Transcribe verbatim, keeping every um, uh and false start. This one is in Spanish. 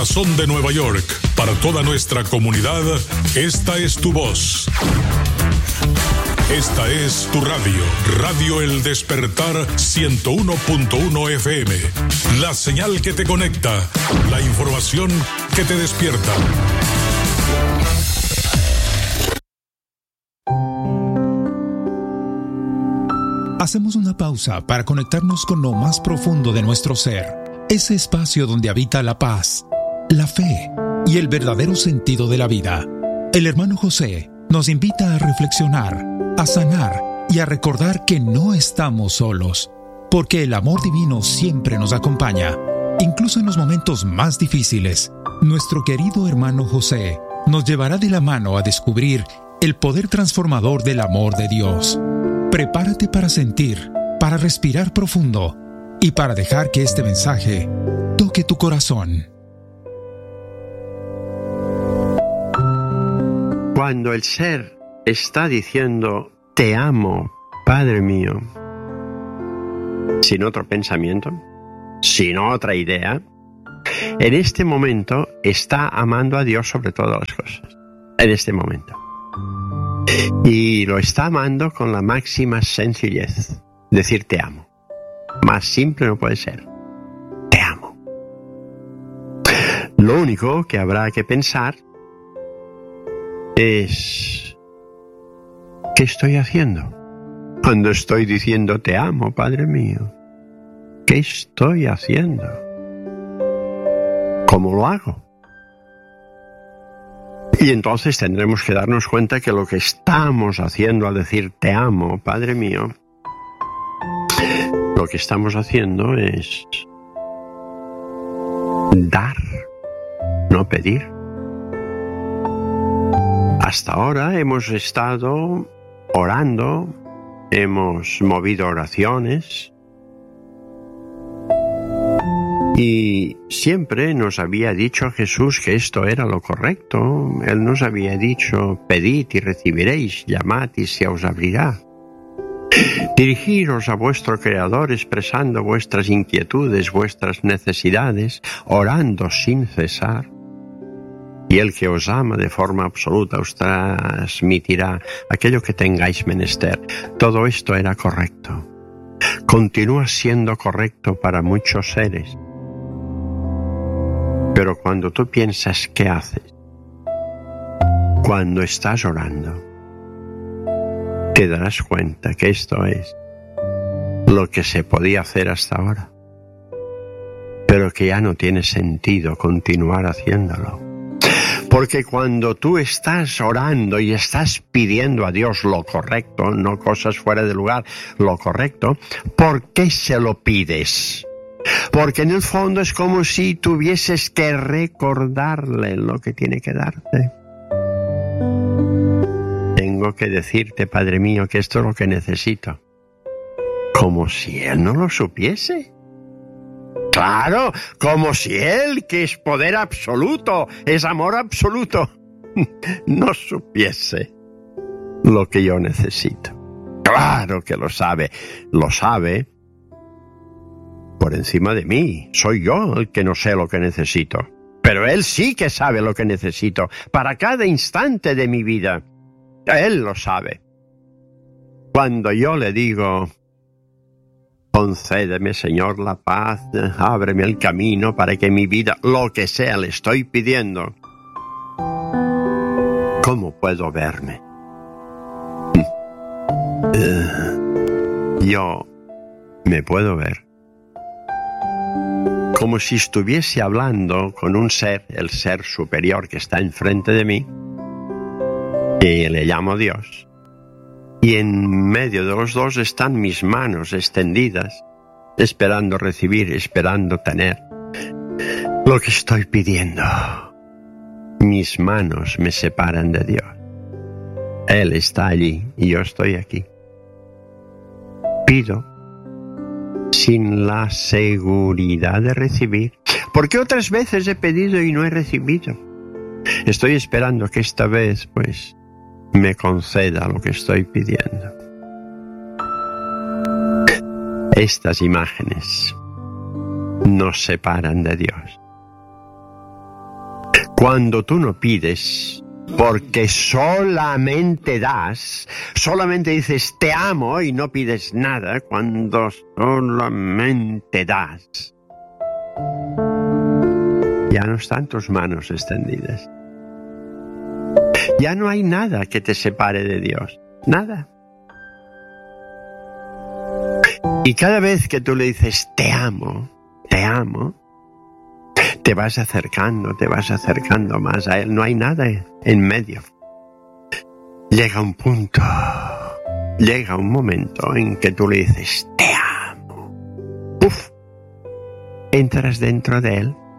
Corazón de Nueva York, para toda nuestra comunidad, esta es tu voz. Esta es tu radio, Radio El Despertar ciento uno punto uno F M. La señal que te conecta, la información que te despierta. Hacemos una pausa para conectarnos con lo más profundo de nuestro ser, ese espacio donde habita la paz, la fe y el verdadero sentido de la vida. El hermano José nos invita a reflexionar, a sanar y a recordar que no estamos solos, porque el amor divino siempre nos acompaña, incluso en los momentos más difíciles. Nuestro querido hermano José nos llevará de la mano a descubrir el poder transformador del amor de Dios. Prepárate para sentir, para respirar profundo y para dejar que este mensaje toque tu corazón. Cuando el ser está diciendo te amo, Padre mío, sin otro pensamiento, sin otra idea, en este momento está amando a Dios sobre todas las cosas. En este momento. Y lo está amando con la máxima sencillez. Decir te amo. Más simple no puede ser. Te amo. Lo único que habrá que pensar es ¿qué estoy haciendo? Cuando estoy diciendo te amo, Padre mío, ¿qué estoy haciendo? ¿Cómo lo hago? Y entonces tendremos que darnos cuenta que lo que estamos haciendo al decir te amo, Padre mío, lo que estamos haciendo es dar, no pedir. Hasta ahora hemos estado orando, hemos movido oraciones y siempre nos había dicho Jesús que esto era lo correcto. Él nos había dicho pedid y recibiréis, llamad y se os abrirá. Dirigiros a vuestro Creador expresando vuestras inquietudes, vuestras necesidades, orando sin cesar. Y el que os ama de forma absoluta os transmitirá aquello que tengáis menester. Todo esto era correcto. Continúa siendo correcto para muchos seres. Pero cuando tú piensas qué haces, cuando estás orando, te darás cuenta que esto es lo que se podía hacer hasta ahora, pero que ya no tiene sentido continuar haciéndolo. Porque cuando tú estás orando y estás pidiendo a Dios lo correcto, no cosas fuera de lugar, lo correcto, ¿por qué se lo pides? Porque en el fondo es como si tuvieses que recordarle lo que tiene que darte. Tengo que decirte, Padre mío, que esto es lo que necesito. Como si Él no lo supiese. Claro, como si Él, que es poder absoluto, es amor absoluto, no supiese lo que yo necesito. Claro que lo sabe, lo sabe por encima de mí. Soy yo el que no sé lo que necesito, pero Él sí que sabe lo que necesito para cada instante de mi vida. Él lo sabe. Cuando yo le digo concédeme, Señor, la paz, ábreme el camino para que mi vida, lo que sea, le estoy pidiendo. ¿Cómo puedo verme? Yo me puedo ver como si estuviese hablando con un ser, el ser superior que está enfrente de mí, y le llamo Dios. Y en medio de los dos están mis manos extendidas, esperando recibir, esperando tener lo que estoy pidiendo. Mis manos me separan de Dios. Él está allí y yo estoy aquí. Pido sin la seguridad de recibir, porque otras veces he pedido y no he recibido. Estoy esperando que esta vez, pues, me conceda lo que estoy pidiendo. Estas imágenes nos separan de Dios. cuando tú no pides, porque solamente das, solamente dices te amo y no pides nada, cuando solamente das, ya no están tus manos extendidas. Ya no hay nada que te separe de Dios, nada. Y cada vez que tú le dices te amo, te amo, te vas acercando, te vas acercando más a Él. No hay nada en medio. Llega un punto, llega un momento en que tú le dices te amo. Uf, entras dentro de Él